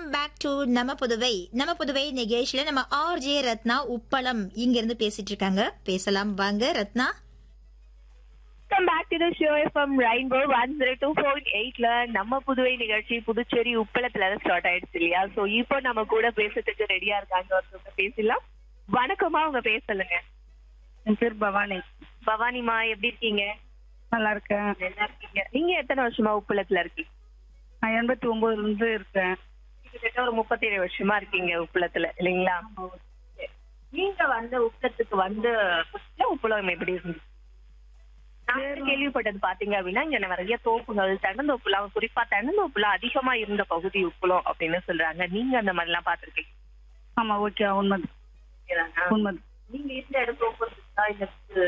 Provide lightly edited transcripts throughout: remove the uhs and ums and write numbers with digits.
Welcome back to நம்ம புதுவை நிகழ்ச்சியில நம்ம ஆர்ஜே ரத்னா உப்பளம் இங்க இருந்து பேசிட்டு இருக்காங்க. பேசலாம் வாங்க Ratna. Welcome back to the show FM rainbow 102.8ல நம்ம புதுவை நிகழ்ச்சி புதுச்சேரி உப்பளத்துல ஸ்டார்ட் ஆயிடுச்சு இல்லையா? சோ இப்போ நம்ம கூட பேசுறதுக்கு ரெடியா இருக்காங்க. ஒருத்தவங்க பேசலாம். வணக்கமா, உங்க பேர் சொல்லுங்க. என் பேர் பவானி. பவானிமா, எப்படி இருக்கீங்க? நல்லா இருக்கேன். நல்லா இருக்கீங்க. நீங்க எத்தனை வருஷமா உப்பளத்துல இருக்கீங்க? நான் 89ல இருந்து இருக்கேன். கிட்டத்தட்ட ஒரு 37 வருஷமா இருக்கீங்க உப்பளத்துல இல்லைங்களா? நீங்க வந்து உப்பளத்துக்கு வந்து உப்பளம் எப்படி இருந்துச்சு? நான் கேள்விப்பட்டது பாத்தீங்க அப்படின்னா இங்க நிறைய தோப்புகள், தென்னந்தோப்புலாம், குறிப்பா தென்னந்தோப்புலாம் அதிகமா இருந்த பகுதி உப்பளம் அப்படின்னு சொல்றாங்க. நீங்க அந்த மாதிரி எல்லாம் பாத்திருக்கீங்க? ஆமா, ஓகே, உண்மை. நீங்க இருந்த இடம் தோப்புறதுக்கா இல்ல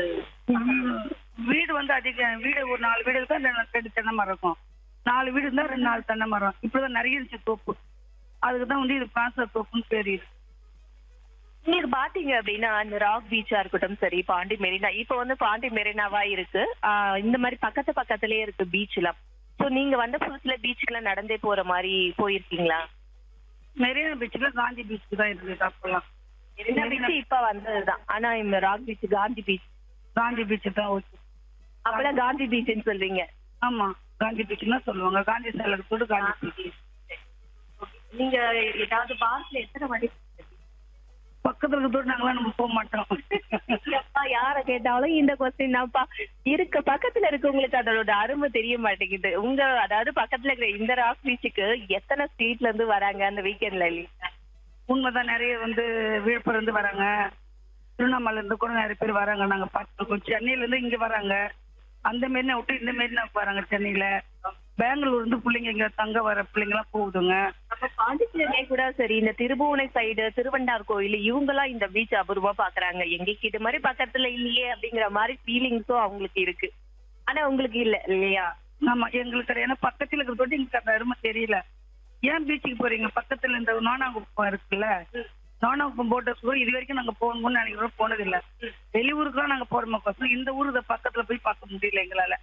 வீடு வந்து வீடு ஒரு 4 வீடு இருக்கா, 2 தென்னை மரம் இருக்கும். 4 வீடு இருந்தா 4 தென்னை மரம். இப்படிதான் நிறைய இருந்துச்சு தோப்பு. அதுக்குதான் வந்து இது பிரான்சர் தோப்புன்னு பேரு. நீங்க பாத்தீங்க அப்படின்னா இந்த ராக் பீச்சா இருக்கட்டும், சரி பாண்டி மெரினா, இப்ப வந்து பாண்டி மெரினாவா இருக்கு. இந்த மாதிரி பக்கத்துலயே இருக்கு பீச் எல்லாம். சோ நீங்க வந்த புதுசுல பீச்சுக்கு எல்லாம் நடந்தே போற மாதிரி போயிருக்கீங்களா? மெரினா பீச்ல காந்தி பீச் தான் இருந்தது அப்பெல்லாம். மெரினா பீச் இப்ப வந்ததுதான். ஆனா இந்த ராக் பீச் காந்தி பீச் தான் ஓகே. அப்பெல்லாம் காந்தி பீச்னு சொல்றீங்க? ஆமா, காந்தி பீச்னா சொல்லுவாங்க. காந்தி சேலத்தோடு காந்தி பீச். நீங்க ஏதாவது பார்க்ல எத்தனை மணி பக்கத்துல இருக்கிறதோடு நாங்களாம் நம்ம போக மாட்டோம். யார கேட்டாலும் இந்த கொஸ்டின் தான்ப்பா இருக்கு. பக்கத்துல இருக்கவங்களுக்கு அதோட அருமை தெரிய மாட்டேங்குது. அதாவது பக்கத்துல இருக்கிற இந்த ராக் பீச்சுக்கு எத்தனை ஸ்ட்ரீட்ல இருந்து வராங்க அந்த வீக்கெண்ட்ல இல்லையா? உண்மைதான். நிறைய வந்து விழுப்புரம் இருந்து வராங்க, திருவண்ணாமலை இருந்து கூட நிறைய பேர் வராங்க. நாங்க பார்த்துருக்கோம். சென்னையில இருந்து இங்க வராங்க. அந்த மெரினா விட்டு இந்த மெரினாக்கு வராங்க. சென்னையில, பெங்களூர் இருந்து பிள்ளைங்க இங்க தங்க வர பிள்ளைங்க எல்லாம் போகுதுங்க. நம்ம பாண்டிச்சேரியே கூட சரி, இந்த திருபுவனை சைடு, திருவண்டார் கோயில், இவங்க எல்லாம் இந்த பீச் அபூர்வமா பாக்குறாங்க. எங்களுக்கு இது மாதிரி பக்கத்துல இல்லையே அப்படிங்கிற மாதிரி ஃபீலிங்ஸும் அவங்களுக்கு இருக்கு. ஆனா உங்களுக்கு இல்ல இல்லையா? ஆமா, எங்களுக்கு ஏன்னா பக்கத்துல இருக்கிறதோட எங்களுக்கு அந்த அருமை தெரியல. ஏன் பீச்சுக்கு போறீங்க? பக்கத்துல இந்த நோனாங்குப்பம் இருக்குல்ல, நோனாங்குப்பம் போட்டு இது வரைக்கும் நாங்க போகணும்னு நினைக்கிறோம், போனதில்லை. வெளியூருக்குலாம் நாங்க போறோமா கோசம் இந்த ஊருக்கு பக்கத்துல போய் பார்க்க முடியல எங்களால.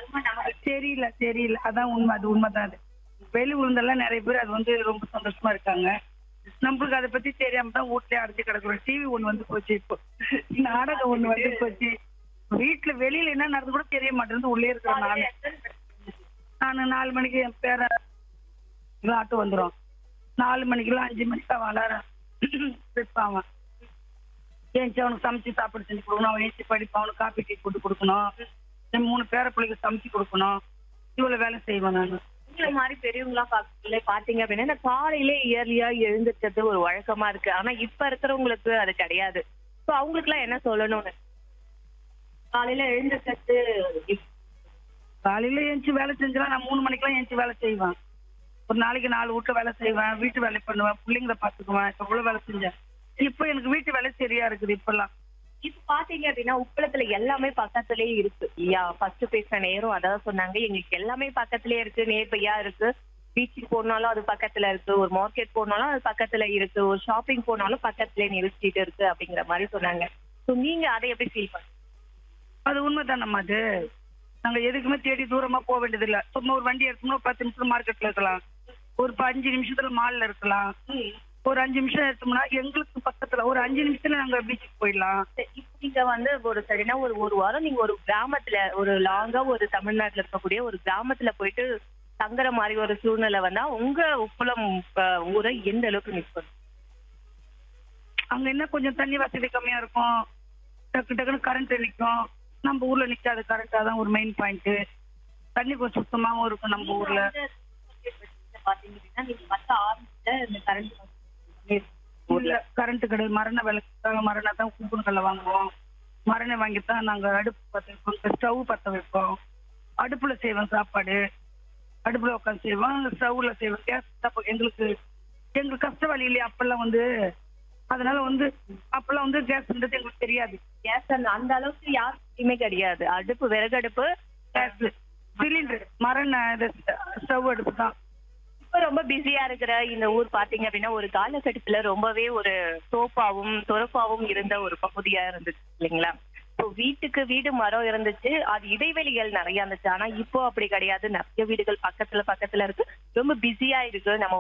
தெரியல. அதான் உண்மை. அது உண்மைதான். அது வெளியூர்ந்தெல்லாம் நிறைய பேர் அது வந்து ரொம்ப சந்தோஷமா இருக்காங்க. நம்மளுக்கு அதை பத்தி தெரியாம தான் வீட்லயே அடைச்சு கிடக்குறோம். டிவி ஒண்ணு வந்து போச்சு, இப்போ நாடகம் ஒண்ணு வந்து போச்சு. வீட்டுல வெளியில என்ன நடந்து கூட தெரிய மாட்டேங்குது. உள்ளே இருக்கிறேன் நானு 4 மணிக்கு என் பேர ஆட்டோ வந்துடும். 4 மணிக்கெல்லாம் 5 மணிக்கு அவன் வளர வைப்பான். ஏன்ச்சு அவனுக்கு சமைச்சு சாப்பாடு செஞ்சு கொடுக்கணும். அவன் ஏன்ச்சு படிப்பான். அவனுக்கு காப்பி டீ போட்டு கொடுக்கணும். 3 பேர பிள்ளைக்கு சமைச்சு கொடுக்கணும். இவ்வளவு வேலை செய்வேன் நான். இந்த மாதிரி பெரியவங்களா பாத்தீங்க அப்படின்னா இந்த காலையிலே இயர்லியா எழுந்திருக்கிறது ஒரு வழக்கமா இருக்கு. ஆனா இப்ப இருக்கிறவங்களுக்கு அது கிடையாது. சோ அவங்களுக்கு எல்லாம் என்ன சொல்லணும்னு? காலையில எழுந்திருக்கிறது, காலையில ஏஞ்சி வேலை செஞ்சா நான் 3 மணிக்கெல்லாம் ஏஞ்சி வேலை செய்வேன். ஒரு நாளைக்கு 4 வீட்டு வேலை செய்வேன், வீட்டு வேலை பண்ணுவேன், பிள்ளைங்களை பாத்துக்குவேன். இப்ப இவ்வளவு வேலை செஞ்சேன். இப்ப எனக்கு வீட்டு வேலை சரியா இருக்குது. இப்பெல்லாம் இப்ப பாத்தீங்க அப்படின்னா உப்பளத்துல எல்லாமே பக்கத்திலேயே இருக்கு இல்லையா? ஃபர்ஸ்ட் பேசுற நேரம் அதாவது சொன்னாங்க, எங்களுக்கு எல்லாமே பக்கத்திலேயே இருக்கு, நேர்பையா இருக்கு. பீச்சுக்கு போனாலும் அது பக்கத்துல இருக்கு, ஒரு மார்க்கெட் போனாலும் அது பக்கத்துல இருக்கு, ஒரு ஷாப்பிங் போனாலும் பக்கத்துலயே நிறுத்திட்டு இருக்கு அப்படிங்கிற மாதிரி சொன்னாங்க. சோ நீங்க அதை எப்படி ஃபீல் பண்ணுங்க? அது உண்மைதான். நம்ம அது நாங்க எதுக்குமே தேடி தூரமா போக வேண்டியது இல்ல. சும்மா ஒரு வண்டி எடுத்தோம்னா 10 நிமிஷம் மார்க்கெட்ல இருக்கலாம், ஒரு 5 நிமிஷத்துல மால்ல இருக்கலாம், ஒரு 5 நிமிஷம் எடுத்தோம்னா எங்களுக்கு பக்கத்துல ஒரு 5 நிமிஷத்துல நாங்க பீச்சுக்கு போயிடலாம். இப்ப நீங்க வந்து ஒரு சரினா ஒரு வாரம் நீங்க ஒரு கிராமத்துல, ஒரு லாங்கா ஒரு தமிழ்நாட்டுல இருக்கக்கூடிய ஒரு கிராமத்துல போயிட்டு தங்குற மாதிரி ஒரு சூழ்நிலை வந்தா உங்க உப்பளம் ஊரை எந்த அளவுக்கு மிஸ் பண்ணும்? அங்க என்ன கொஞ்சம் தண்ணி வசதி கம்மியா இருக்கும். டக்குன்னு கரண்ட் நிற்கும். நம்ம ஊர்ல நிக்காது கரண்ட். அதான் ஒரு மெயின் பாயிண்ட். தண்ணி கொஞ்சம் சுத்தமாவும் இருக்கும் நம்ம ஊர்ல. பாத்தீங்கன்னா நீங்க மத்த ஆரம்பத்துல இந்த கரண்ட் கிடையாது. மரண விளக்கு மரணம் தான் கூப்பன்கள்ல வாங்குவோம். மரணை வாங்கித்தான் நாங்க அடுப்பு பத்த வைப்போம், ஸ்டவ் பத்த வைப்போம். அடுப்புல செய்வோம் சாப்பாடு, அடுப்புல உட்காந்து செய்வோம், ஸ்டவ்ல செய்வோம். கேஸ் எங்களுக்கு கஷ்ட வழி இல்லையா அப்பெல்லாம் வந்து. அதனால வந்து அப்பெல்லாம் வந்து கேஸ்ன்றது எங்களுக்கு தெரியாது. கேஸ் அந்த அளவுக்கு யாருக்குமே கிடையாது. அடுப்பு, விறகு அடுப்பு, கேஸ், சிலிண்டர், மரண ஸ்டவ் அடுப்பு தான். இப்ப ரொம்ப பிஸியா இருக்கிற இந்த ஊர் பாத்தீங்க அப்படின்னா ஒரு காலகட்டத்துல ரொம்பவே ஒரு சோப்பாவும் துறப்பாவும் இருந்த ஒரு பகுதியா இருந்துச்சு இல்லைங்களா? வீட்டுக்கு வீடு மரம் இருந்துச்சு, அது இடைவெளிகள் நிறைய இருந்துச்சு. ஆனா இப்போ அப்படி கிடையாது. நிறைய வீடுகள் பக்கத்துல இருக்கு, ரொம்ப பிஸியா இருக்கு. நம்ம